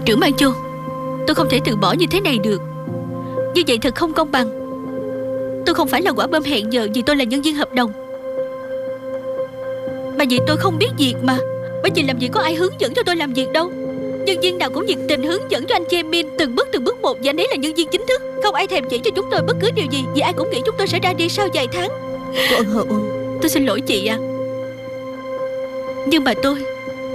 Trưởng Ban Chu, tôi không thể từ bỏ như thế này được. Như vậy thật không công bằng. Tôi không phải là quả bom hẹn giờ vì tôi là nhân viên hợp đồng, mà vì tôi không biết việc mà. Bởi vì làm gì có ai hướng dẫn cho tôi làm việc đâu. Nhân viên nào cũng nhiệt tình hướng dẫn cho anh Jamin từng bước một. Và anh ấy là nhân viên chính thức. Không ai thèm chỉ cho chúng tôi bất cứ điều gì, vì ai cũng nghĩ chúng tôi sẽ ra đi sau vài tháng. Cô Ân Hờ Uân, tôi xin lỗi chị ạ. Nhưng mà tôi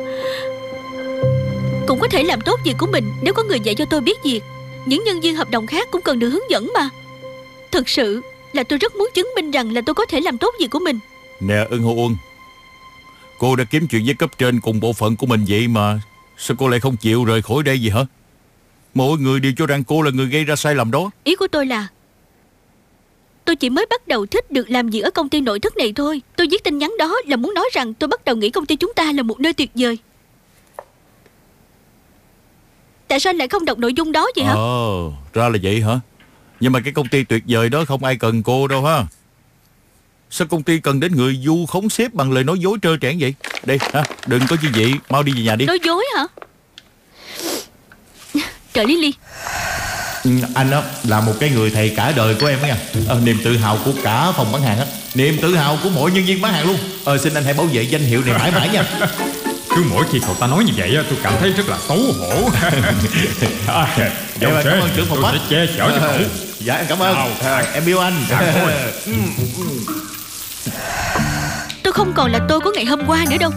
cũng có thể làm tốt việc của mình nếu có người dạy cho tôi biết việc. Những nhân viên hợp đồng khác cũng cần được hướng dẫn mà. Thật sự là tôi rất muốn chứng minh rằng là tôi có thể làm tốt việc của mình. Nè Ân Hô Uân, cô đã kiếm chuyện với cấp trên cùng bộ phận của mình vậy mà sao cô lại không chịu rời khỏi đây vậy hả? Mỗi người đều cho rằng cô là người gây ra sai lầm đó. Ý của tôi là tôi chỉ mới bắt đầu thích được làm việc ở công ty nội thất này thôi. Tôi viết tin nhắn đó là muốn nói rằng tôi bắt đầu nghĩ công ty chúng ta là một nơi tuyệt vời. Tại sao anh lại không đọc nội dung đó vậy hả? Ra là vậy hả? Nhưng mà cái công ty tuyệt vời đó không ai cần cô đâu ha. Sao công ty cần đến người vu khống sếp bằng lời nói dối trơ trẽn vậy? Đây ha, đừng có như vậy, mau đi về nhà đi. Nói dối hả? Trợ lý Ly, anh đó là một cái người thầy cả đời của em nha. Niềm tự hào của cả phòng bán hàng á, niềm tự hào của mỗi nhân viên bán hàng luôn. Xin anh hãy bảo vệ danh hiệu này mãi mãi nha. Cứ mỗi khi cậu ta nói như vậy tôi cảm thấy rất là xấu hổ. Cảm ơn trưởng phòng tôi sẽ che chở cho cậu. Dạ em cảm ơn. Em yêu anh. tôi không còn là tôi của ngày hôm qua nữa đâu.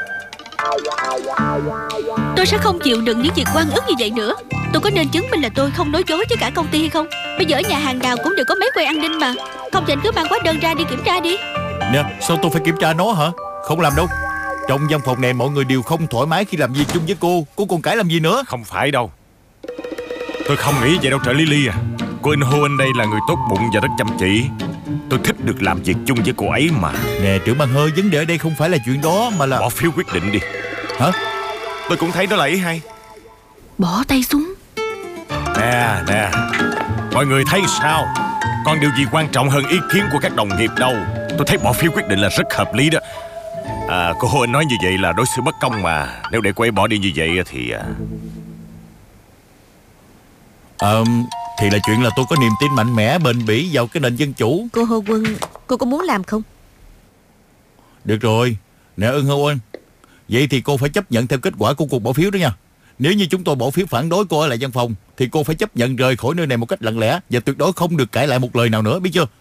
Tôi sẽ không chịu đựng những việc oan ức như vậy nữa. Tôi có nên chứng minh là tôi không nói dối với cả công ty hay không? Bây giờ ở nhà hàng nào cũng đều có máy quay an ninh mà. Không thì anh cứ mang hóa đơn ra đi kiểm tra đi. Nè, sao tôi phải kiểm tra nó hả? Không làm đâu. Trong văn phòng này mọi người đều không thoải mái khi làm việc chung với cô. Cô còn cãi làm gì nữa? Không phải đâu. Tôi không nghĩ vậy đâu trợ lý Ly à. Cô In Ho đây là người tốt bụng và rất chăm chỉ. Tôi thích được làm việc chung với cô ấy mà. Nè trưởng ban Hơi, vấn đề ở đây không phải là chuyện đó mà là... Bỏ phiếu quyết định đi. Hả? Tôi cũng thấy đó là ý hay. bỏ tay xuống. Nè, mọi người thấy sao? Còn điều gì quan trọng hơn ý kiến của các đồng nghiệp đâu. Tôi thấy bỏ phiếu quyết định là rất hợp lý đó. Cô Ho nói như vậy là đối xử bất công mà. Nếu để cô ấy bỏ đi như vậy thì... Thì là chuyện là tôi có niềm tin mạnh mẽ bền bỉ vào cái nền dân chủ. Cô Hô Quân, cô có muốn làm không? Được rồi. Nè Ân Hô Uân, vậy thì cô phải chấp nhận theo kết quả của cuộc bỏ phiếu đó nha. Nếu như chúng tôi bỏ phiếu phản đối cô ở lại văn phòng thì cô phải chấp nhận rời khỏi nơi này một cách lặng lẽ và tuyệt đối không được cãi lại một lời nào nữa, biết chưa?